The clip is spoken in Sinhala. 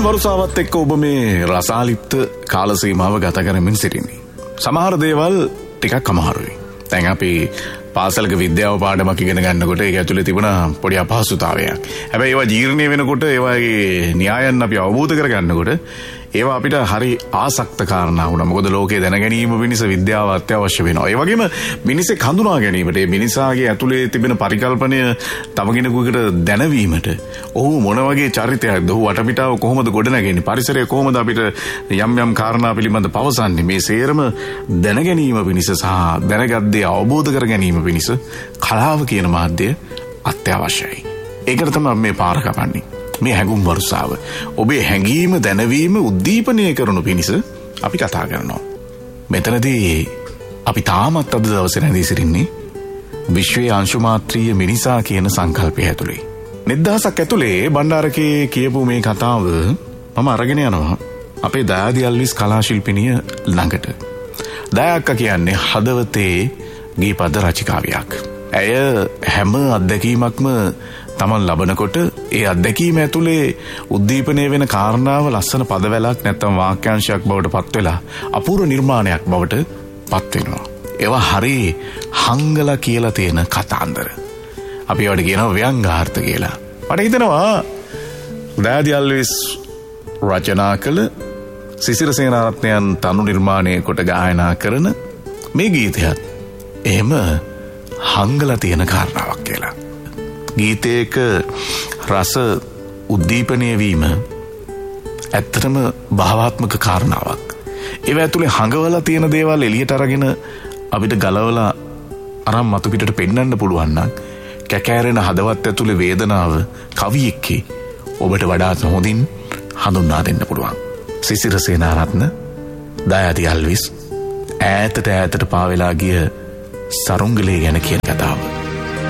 වරුසාවත් එක්ක ඔබ මේ රසාලිප්ත කාල සීමාව ගත කරමින් සිටින්නේ. සමහර දේවල් ටිකක් අමාරුයි. දැන් අපි පාසලක විද්‍යාව පාඩමක් ඉගෙන ගන්නකොට ඒක ඇතුලේ තිබුණ පොඩි අපහසුතාවයක්. හැබැයි ඒවා ජීර්ණය වෙනකොට ඒවාගේ න්‍යායන් අපි අවබෝධ කරගන්නකොට ඒවා අපිට හරි ආසක්ත කාරණා වුණා. මොකද ලෝකේ දැන ගැනීම වෙනස විද්‍යාව අත්‍යවශ්‍ය වෙනවා. ඒ වගේම මිනිසෙක් හඳුනා ගැනීමට, මේ මිනිසාගේ ඇතුලේ තිබෙන පරිකල්පනය තව කෙනෙකුට දැනවීමට, ඔහු මොන වගේ චරිතයක්ද, ඔහු වටපිටාව කොහොමද ගොඩනගන්නේ, පරිසරය කොහොමද අපිට යම් කාරණා පිළිබඳ පවසන්නේ, මේ සේරම දැන ගැනීම වෙනස සහ දැනගත් දේ අවබෝධ කර ගැනීම වෙනස කලාව කියන මාධ්‍ය අත්‍යවශ්‍යයි. ඒකට තමයි මේ පාර කපන්නේ. මේ හැඟුම් වර්ෂාව ඔබේ හැඟීම දැනවීම උද්දීපනය කරනු පිණිස අපි කතා කරනවා. මෙතනදී අපි තාමත් අද දවසේ රැඳී සිටින්නේ විශ්වයේ අංශුමාත්‍රීය මිනිසා කියන සංකල්පය ඇතුලේ. නිදහසක් ඇතුලේ බණ්ඩාරකේ කියපු මේ කතාව මම අරගෙන යනවා අපේ දයාදි අල්විස් කලාශිල්පිනිය ළඟට. දයාක්ක කියන්නේ හදවතේ ගීපද රචිකාවියක්. ඇය හැම අත්දැකීමක්ම තමන් ලබනකොට ඒ අත්දැකීම ඇතුලේ උද්දීපනය වෙන කාරණාව ලස්සන පදවැලක් නැත්නම් වාක්‍යාංශයක් බවට පත් වෙලා අපූර්ව නිර්මාණයක් බවට පත් වෙනවා. ඒවා හරි හංගලා කියලා තියෙන කතාන්දර. අපි ඒවට කියනවා ව්‍යංගාර්ථ කියලා. මට හිතෙනවා දයාදි අල්විස් රචනා කළ සිසිර සේනාරත්නයන් තනු නිර්මාණය කොට ගායනා කරන මේ ගීතයත් එහෙම හංගලා තියෙන කාරණාවක් කියලා. ගීතයක රස උද්දීපනය වීම ඇත්තටම භාවාත්මක කාරණාවක්. ඒව ඇතුලේ හංගවලා තියෙන දේවල් එළියට අරගෙන අපිට ගලවලා අරන් මතු පිටට පෙන්වන්න පුළුවන් නම් කැකෑරෙන හදවත් ඇතුලේ වේදනාව කවියෙක්ගේ ඔබට වඩාත් හොඳින් හඳුන්වා දෙන්න පුළුවන්. සිසිර සේනාරත්න, දයාදි අල්විස් ඈතට පාවෙලා ගිය සරුංගලේ ගැන කියන කතාව.